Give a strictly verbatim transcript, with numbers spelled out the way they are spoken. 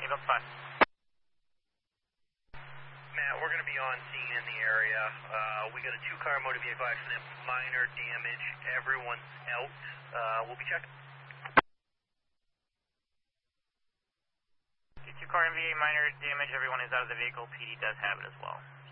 Ambulance five. Matt, we're going to be on scene in the area. Uh, we got a two-car motor vehicle accident, minor damage. Everyone's out. Uh, we'll be checking. Two-car M V A, minor damage. Everyone is out of the vehicle. P D does have it as well.